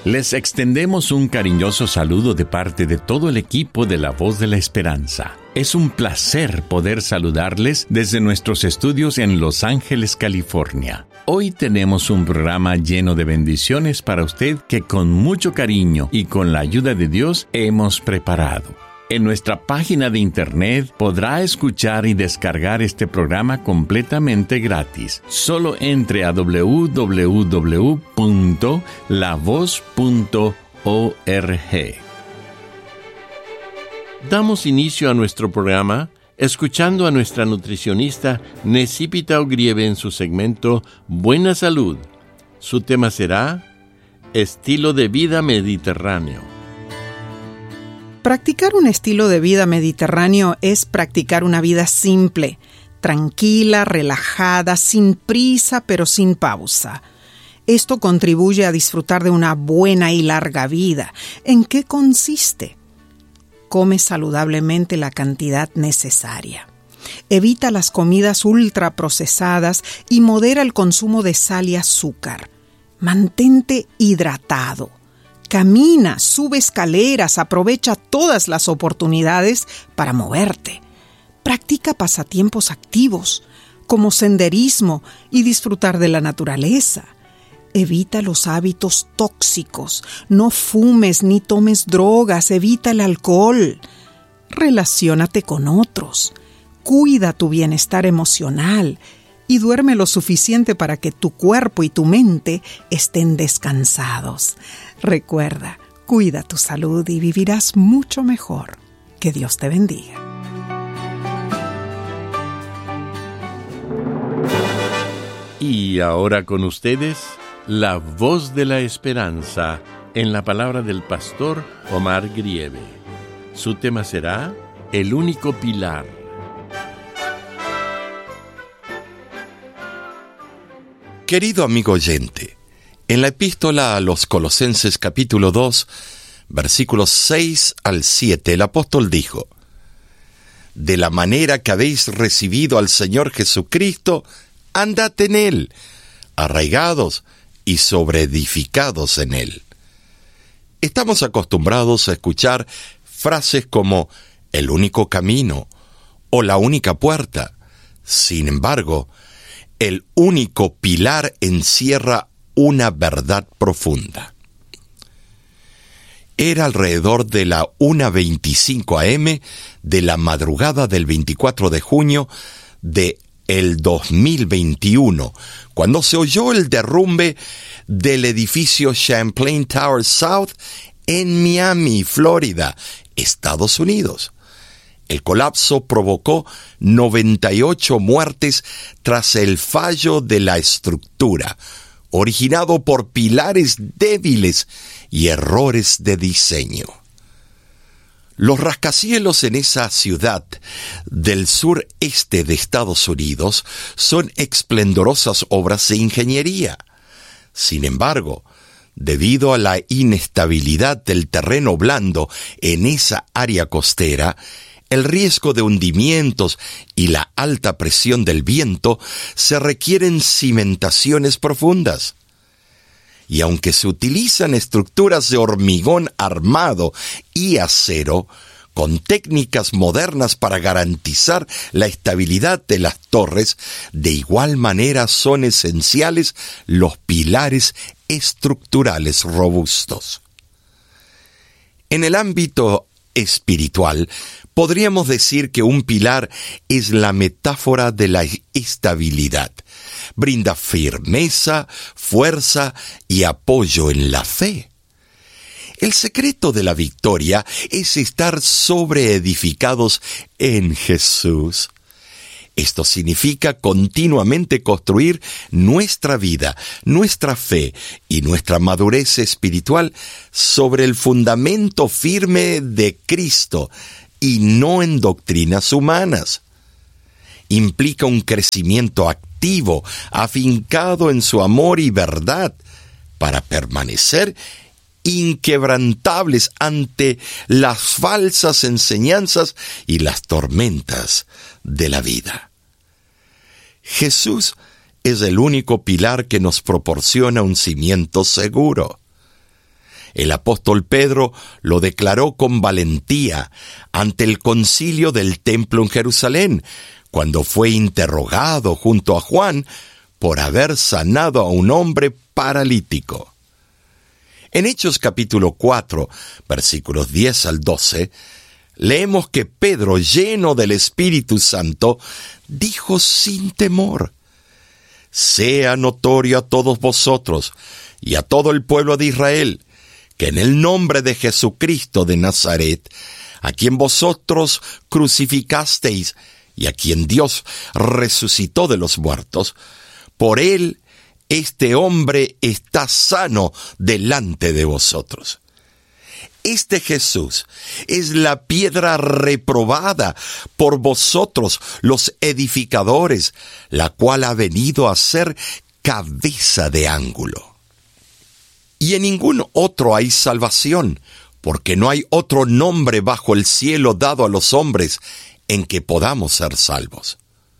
Les extendemos un cariñoso saludo de parte de todo el equipo de La Voz de la Esperanza. Es un placer poder saludarles desde nuestros estudios en Los Ángeles, California. Hoy tenemos un programa lleno de bendiciones para usted que con mucho cariño y con la ayuda de Dios hemos preparado. En nuestra página de internet podrá escuchar y descargar este programa completamente gratis. Solo entre a www.lavoz.org. Damos inicio a nuestro programa escuchando a nuestra nutricionista Necipita Ogrieve en su segmento Buena Salud. Su tema será Estilo de vida mediterráneo. Practicar un estilo de vida mediterráneo es practicar una vida simple, tranquila, relajada, sin prisa pero sin pausa. Esto contribuye a disfrutar de una buena y larga vida. ¿En qué consiste? Come saludablemente la cantidad necesaria. Evita las comidas ultraprocesadas y modera el consumo de sal y azúcar. Mantente hidratado. Camina, sube escaleras, aprovecha todas las oportunidades para moverte. Practica pasatiempos activos, como senderismo y disfrutar de la naturaleza. Evita los hábitos tóxicos. No fumes ni tomes drogas. Evita el alcohol. Relaciónate con otros. Cuida tu bienestar emocional y duerme lo suficiente para que tu cuerpo y tu mente estén descansados. Recuerda, cuida tu salud y vivirás mucho mejor. Que Dios te bendiga. Y ahora con ustedes, La Voz de la Esperanza, en la palabra del pastor Omar Grieve. Su tema será El único pilar. Querido amigo oyente, en la epístola a los Colosenses capítulo 2, versículos 6 al 7, el apóstol dijo: De la manera que habéis recibido al Señor Jesucristo, andad en Él, arraigados y sobreedificados en Él. Estamos acostumbrados a escuchar frases como el único camino o la única puerta. Sin embargo, el único pilar encierra una verdad profunda. Era alrededor de la 1:25 a.m. de la madrugada del 24 de junio de el 2021, cuando se oyó el derrumbe del edificio Champlain Tower South en Miami, Florida, Estados Unidos. El colapso provocó 98 muertes tras el fallo de la estructura, originado por pilares débiles y errores de diseño. Los rascacielos en esa ciudad del sureste de Estados Unidos son esplendorosas obras de ingeniería. Sin embargo, debido a la inestabilidad del terreno blando en esa área costera, el riesgo de hundimientos y la alta presión del viento, se requieren cimentaciones profundas. Y aunque se utilizan estructuras de hormigón armado y acero, con técnicas modernas para garantizar la estabilidad de las torres, de igual manera son esenciales los pilares estructurales robustos. En el ámbito espiritual, podríamos decir que un pilar es la metáfora de la estabilidad. Brinda firmeza, fuerza y apoyo en la fe. El secreto de la victoria es estar sobreedificados en Jesús. Esto significa continuamente construir nuestra vida, nuestra fe y nuestra madurez espiritual sobre el fundamento firme de Cristo y no en doctrinas humanas. Implica un crecimiento activo, afincado en su amor y verdad, para permanecer inquebrantables ante las falsas enseñanzas y las tormentas de la vida. Jesús es el único pilar que nos proporciona un cimiento seguro. El apóstol Pedro lo declaró con valentía ante el concilio del templo en Jerusalén, cuando fue interrogado junto a Juan por haber sanado a un hombre paralítico. En Hechos capítulo 4, versículos 10 al 12, leemos que Pedro, lleno del Espíritu Santo, dijo sin temor: «Sea notorio a todos vosotros y a todo el pueblo de Israel, que en el nombre de Jesucristo de Nazaret, a quien vosotros crucificasteis y a quien Dios resucitó de los muertos, por él este hombre está sano delante de vosotros». Este Jesús es la piedra reprobada por vosotros, los edificadores, la cual ha venido a ser cabeza de ángulo. Y en ningún otro hay salvación, porque no hay otro nombre bajo el cielo dado a los hombres en que podamos ser salvos.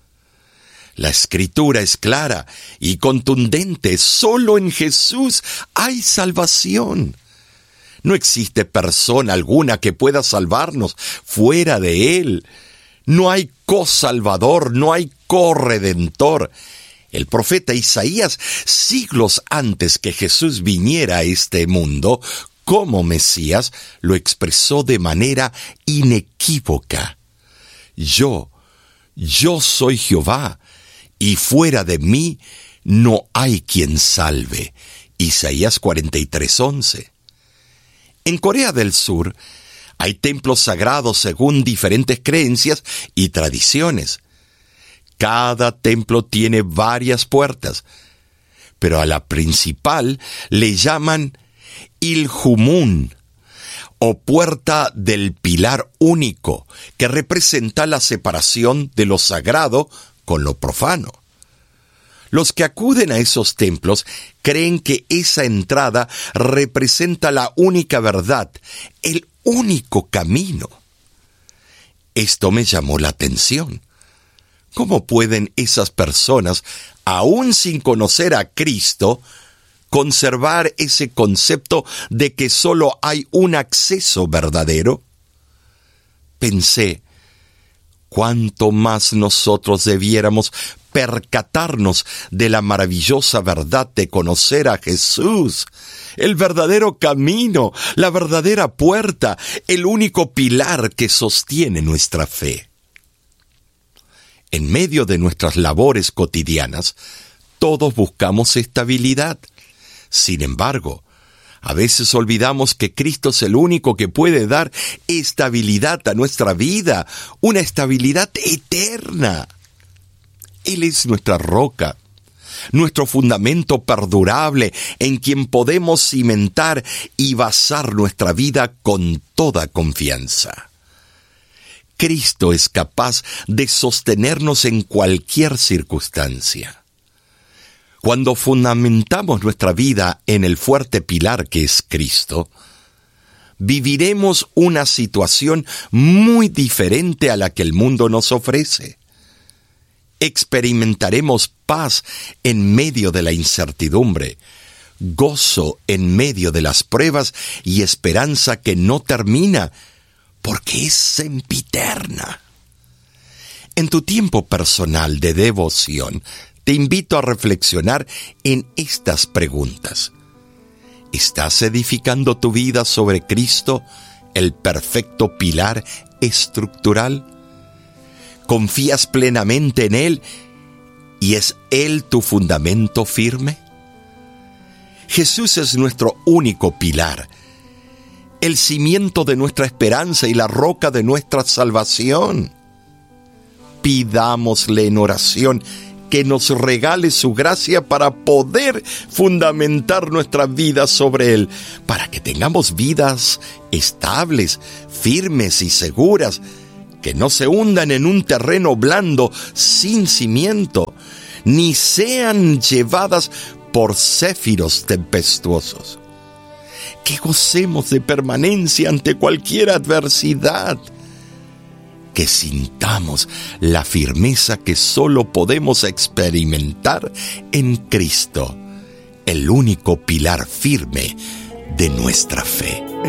La Escritura es clara y contundente: solo en Jesús hay salvación. No existe persona alguna que pueda salvarnos fuera de Él. No hay co-salvador, no hay co-redentor. El profeta Isaías, siglos antes que Jesús viniera a este mundo como Mesías, lo expresó de manera inequívoca: Yo soy Jehová, y fuera de mí no hay quien salve. Isaías 43:11. En Corea del Sur hay templos sagrados según diferentes creencias y tradiciones. Cada templo tiene varias puertas, pero a la principal le llaman Iljumun, o puerta del pilar único, que representa la separación de lo sagrado con lo profano. Los que acuden a esos templos creen que esa entrada representa la única verdad, el único camino. Esto me llamó la atención. ¿Cómo pueden esas personas, aún sin conocer a Cristo, conservar ese concepto de que solo hay un acceso verdadero? Pensé, ¿cuánto más nosotros debiéramos percatarnos de la maravillosa verdad de conocer a Jesús, el verdadero camino, la verdadera puerta, el único pilar que sostiene nuestra fe? En medio de nuestras labores cotidianas, todos buscamos estabilidad. Sin embargo, a veces olvidamos que Cristo es el único que puede dar estabilidad a nuestra vida, una estabilidad eterna. Él es nuestra roca, nuestro fundamento perdurable en quien podemos cimentar y basar nuestra vida con toda confianza. Cristo es capaz de sostenernos en cualquier circunstancia. Cuando fundamentamos nuestra vida en el fuerte pilar que es Cristo, viviremos una situación muy diferente a la que el mundo nos ofrece. Experimentaremos paz en medio de la incertidumbre, gozo en medio de las pruebas y esperanza que no termina, porque es sempiterna. En tu tiempo personal de devoción, te invito a reflexionar en estas preguntas. ¿Estás edificando tu vida sobre Cristo, el perfecto pilar estructural? ¿Confías plenamente en Él y es Él tu fundamento firme? Jesús es nuestro único pilar, el cimiento de nuestra esperanza y la roca de nuestra salvación. Pidámosle en oración que nos regale su gracia para poder fundamentar nuestra vida sobre Él, para que tengamos vidas estables, firmes y seguras, que no se hundan en un terreno blando sin cimiento, ni sean llevadas por céfiros tempestuosos. Que gocemos de permanencia ante cualquier adversidad. Que sintamos la firmeza que solo podemos experimentar en Cristo, el único pilar firme de nuestra fe.